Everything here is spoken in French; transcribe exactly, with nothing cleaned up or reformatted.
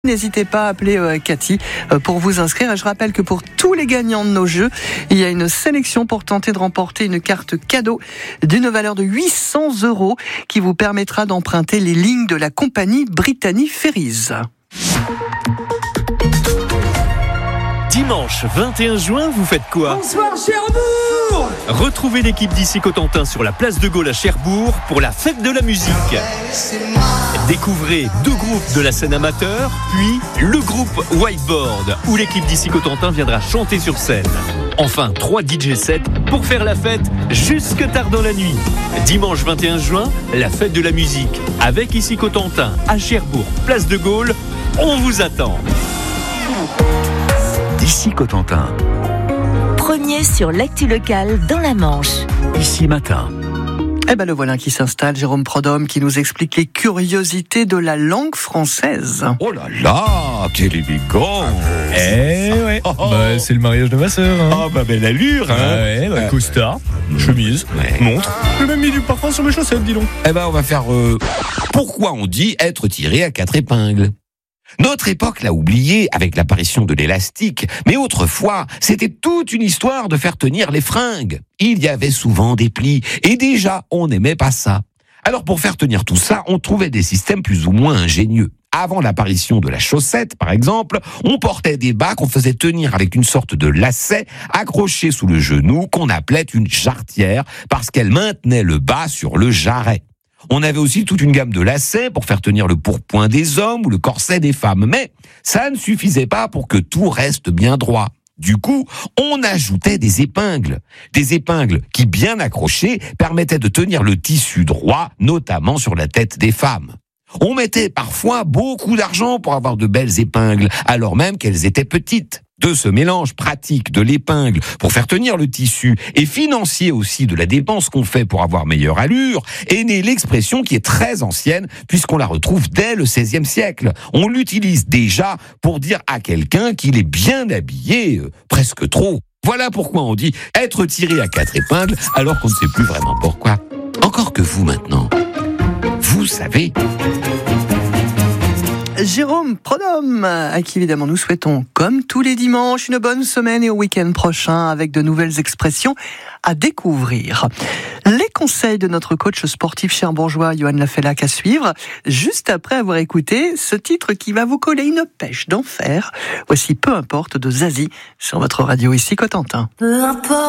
N'hésitez pas à appeler euh, Cathy euh, pour vous inscrire. Et je rappelle que pour tous les gagnants de nos jeux, il y a une sélection pour tenter de remporter une carte cadeau d'une valeur de huit cents euros qui vous permettra d'emprunter les lignes de la compagnie Brittany Ferries. Dimanche vingt et un juin, vous faites quoi ? Bonsoir Cherbourg ! Retrouvez l'équipe d'Ici Cotentin sur la place de Gaulle à Cherbourg pour la fête de la musique. Découvrez deux groupes de la scène amateur, puis le groupe Whiteboard, où l'équipe d'Ici Cotentin viendra chanter sur scène. Enfin, trois D J sets pour faire la fête jusque tard dans la nuit. Dimanche vingt et un juin, la fête de la musique. Avec Ici Cotentin, à Cherbourg, place de Gaulle, on vous attend. Ici Cotentin. Premier sur l'actu locale dans la Manche. Ici Matin. Eh ben le voilà qui s'installe, Jérôme Prodhomme, qui nous explique les curiosités de la langue française. Oh là là, quel élégant. Eh ouais, oh, oh. Bah, c'est le mariage de ma sœur. Hein. Ah bah belle allure, hein. Ah ouais, bah, Euh, costard, chemise, ouais. montre. J'ai même mis du parfum sur mes chaussettes, dis donc. Eh ben on va faire euh, pourquoi on dit être tiré à quatre épingles. Notre époque l'a oublié avec l'apparition de l'élastique, mais autrefois, c'était toute une histoire de faire tenir les fringues. Il y avait souvent des plis, et déjà, on n'aimait pas ça. Alors pour faire tenir tout ça, on trouvait des systèmes plus ou moins ingénieux. Avant l'apparition de la chaussette, par exemple, on portait des bas qu'on faisait tenir avec une sorte de lacet accroché sous le genou qu'on appelait une jarretière parce qu'elle maintenait le bas sur le jarret. On avait aussi toute une gamme de lacets pour faire tenir le pourpoint des hommes ou le corset des femmes. Mais ça ne suffisait pas pour que tout reste bien droit. Du coup, on ajoutait des épingles. Des épingles qui, bien accrochées, permettaient de tenir le tissu droit, notamment sur la tête des femmes. On mettait parfois beaucoup d'argent pour avoir de belles épingles, alors même qu'elles étaient petites. De ce mélange pratique de l'épingle pour faire tenir le tissu et financier aussi de la dépense qu'on fait pour avoir meilleure allure, est née l'expression qui est très ancienne puisqu'on la retrouve dès le seizième siècle. On l'utilise déjà pour dire à quelqu'un qu'il est bien habillé, euh, presque trop. Voilà pourquoi on dit être tiré à quatre épingles alors qu'on ne sait plus vraiment pourquoi. Encore que vous maintenant, vous savez... Jérôme Prodhomme, à qui évidemment nous souhaitons, comme tous les dimanches, une bonne semaine et au week-end prochain avec de nouvelles expressions à découvrir. Les conseils de notre coach sportif cherbourgeois, Johan Lafellac, à suivre, juste après avoir écouté ce titre qui va vous coller une pêche d'enfer. Voici Peu importe de Zazie sur votre radio Ici Cotentin. Peu importe.